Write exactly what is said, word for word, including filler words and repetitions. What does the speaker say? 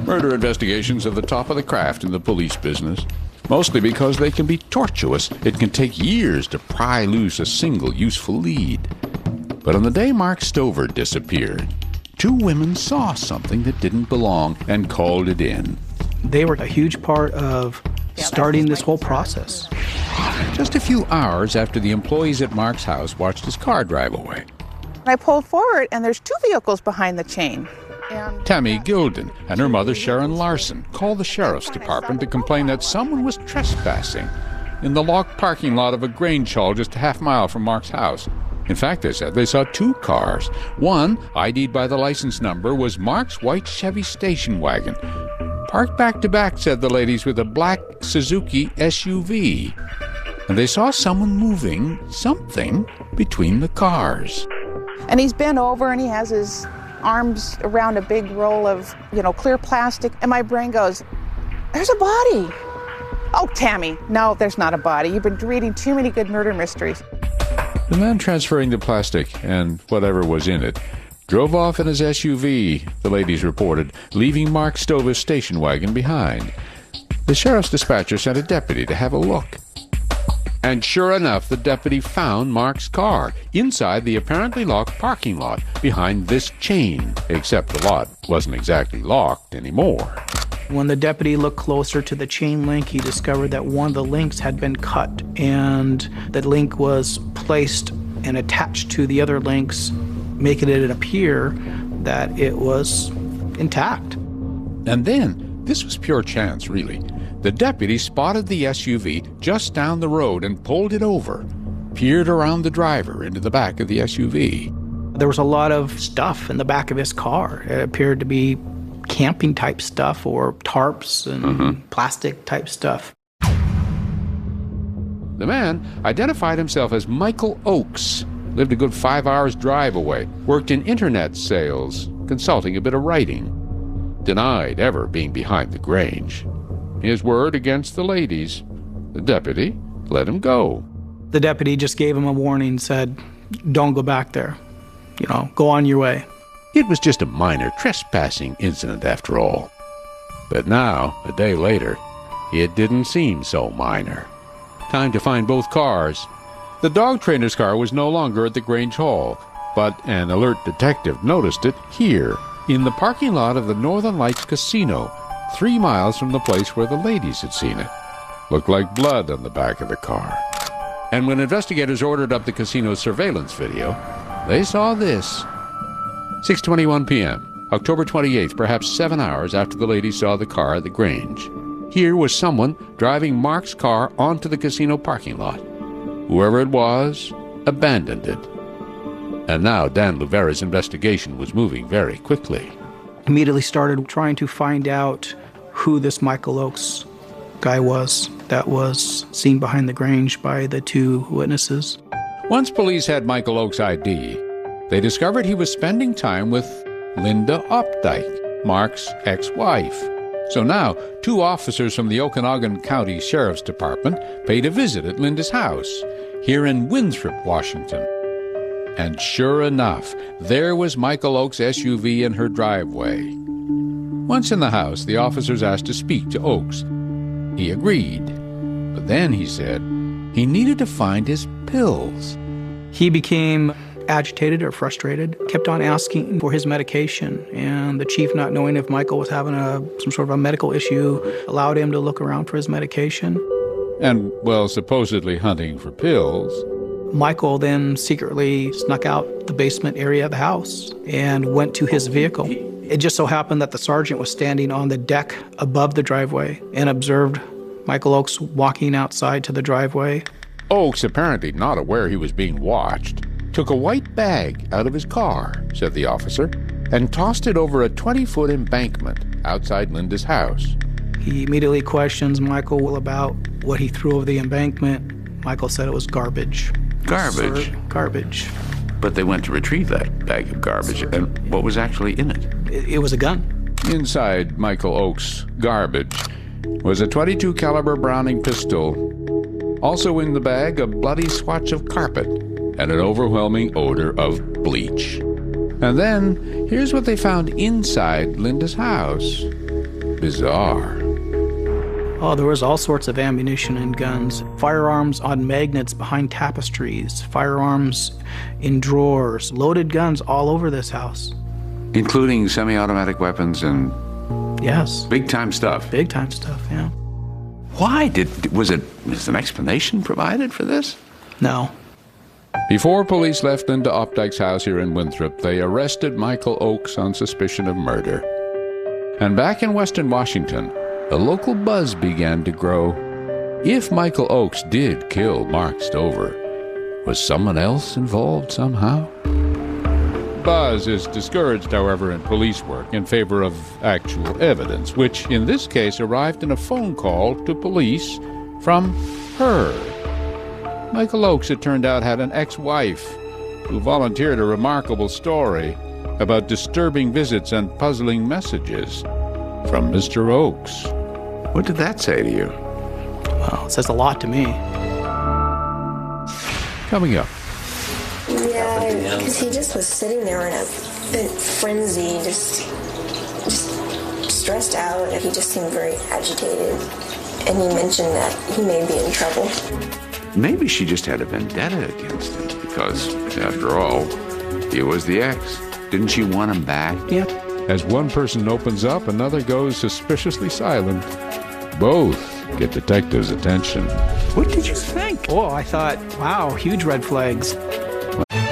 Murder investigations are the top of the craft in the police business, mostly because they can be tortuous. It can take years to pry loose a single useful lead. But on the day Mark Stover disappeared, two women saw something that didn't belong and called it in. They were a huge part of starting this whole process. Just a few hours after the employees at Mark's house watched his car drive away. I pulled forward, and there's two vehicles behind the chain. And Tammy Gilden and her mother Sharon Larson called the sheriff's department to complain that someone was trespassing in the locked parking lot of a Grange hall just a half mile from Mark's house. In fact, they said they saw two cars. One, I D'd by the license number, was Mark's white Chevy station wagon, parked back-to-back, said the ladies, with a black Suzuki S U V. And they saw someone moving something between the cars. And he's bent over, and he has his arms around a big roll of, you know, clear plastic. And my brain goes, there's a body. Oh, Tammy, no, there's not a body. You've been reading too many good murder mysteries. The man transferring the plastic and whatever was in it drove off in his S U V, the ladies reported, leaving Mark Stover's station wagon behind. The sheriff's dispatcher sent a deputy to have a look. And sure enough, the deputy found Mark's car inside the apparently locked parking lot behind this chain, except the lot wasn't exactly locked anymore. When the deputy looked closer to the chain link, he discovered that one of the links had been cut, and the link was placed and attached to the other links, making it appear that it was intact. And then, this was pure chance, really. The deputy spotted the S U V just down the road and pulled it over, peered around the driver into the back of the S U V. There was a lot of stuff in the back of his car. It appeared to be camping type stuff or tarps and mm-hmm. plastic type stuff. The man identified himself as Michael Oakes, lived a good five hours drive away, worked in internet sales, consulting a bit of writing, denied ever being behind the Grange. His word against the ladies. The deputy let him go. The deputy just gave him a warning, said, don't go back there. You know, go on your way. It was just a minor trespassing incident after all. But now, a day later, it didn't seem so minor. Time to find both cars. The dog trainer's car was no longer at the Grange Hall, but an alert detective noticed it here, in the parking lot of the Northern Lights Casino, three miles from the place where the ladies had seen it. Looked like blood on the back of the car. And when investigators ordered up the casino's surveillance video, they saw this. six twenty-one p.m., October twenty-eighth, perhaps seven hours after the ladies saw the car at the Grange. Here was someone driving Mark's car onto the casino parking lot. Whoever it was, abandoned it. And now Dan Luvera's investigation was moving very quickly. Immediately started trying to find out who this Michael Oakes guy was that was seen behind the Grange by the two witnesses. Once police had Michael Oakes' I D, they discovered he was spending time with Linda Opdyke, Mark's ex-wife. So now, two officers from the Okanogan County Sheriff's Department paid a visit at Linda's house, here in Winthrop, Washington. And sure enough, there was Michael Oakes' S U V in her driveway. Once in the house, the officers asked to speak to Oakes. He agreed. But then he said he needed to find his pills. He became agitated or frustrated, kept on asking for his medication, and the chief, not knowing if Michael was having a some sort of a medical issue, allowed him to look around for his medication. And, well, supposedly hunting for pills. Michael then secretly snuck out the basement area of the house and went to his vehicle. It just so happened that the sergeant was standing on the deck above the driveway and observed Michael Oakes walking outside to the driveway. Oakes, apparently not aware he was being watched, took a white bag out of his car, said the officer, and tossed it over a twenty-foot embankment outside Linda's house. He immediately questions Michael about what he threw over the embankment. Michael said it was garbage. Garbage? Sir, garbage. But they went to retrieve that bag of garbage, Sir. And what was actually in it? It, it was a gun. Inside Michael Oakes' garbage was a twenty-two caliber Browning pistol. Also in the bag, a bloody swatch of carpet and an overwhelming odor of bleach. And then, here's what they found inside Linda's house. bizarre. Oh, there was all sorts of ammunition and guns. Firearms on magnets behind tapestries, firearms in drawers, loaded guns all over this house. Including semi-automatic weapons and Yes. big-time stuff. Big-time stuff, yeah. Why did, was it, was an explanation provided for this? No. Before police left Linda Opdyke's house here in Winthrop, they arrested Michael Oakes on suspicion of murder. And back in Western Washington, a local buzz began to grow. If Michael Oakes did kill Mark Stover, was someone else involved somehow? Buzz is discouraged, however, in police work in favor of actual evidence, which in this case arrived in a phone call to police from her. Michael Oakes, it turned out, had an ex-wife who volunteered a remarkable story about disturbing visits and puzzling messages from Mister Oakes. What did that say to you? Well, it says a lot to me. Coming up. Yeah, because he just was sitting there in a, a frenzy, just, just stressed out. He just seemed very agitated. And he mentioned that he may be in trouble. Maybe she just had a vendetta against him because, after all, he was the ex. Didn't she want him back? Yeah. As one person opens up, another goes suspiciously silent. Both get detectives' attention. What did you think? Oh, I thought, wow, huge red flags.